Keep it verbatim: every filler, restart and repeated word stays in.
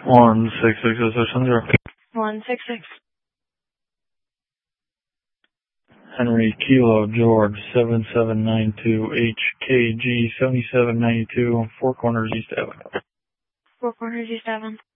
One six six zero six one zero. One six six. Henry Kilo George seven seven nine two H K G seventy seven ninety two Four Corners East Avenue. Four Corners East Avenue.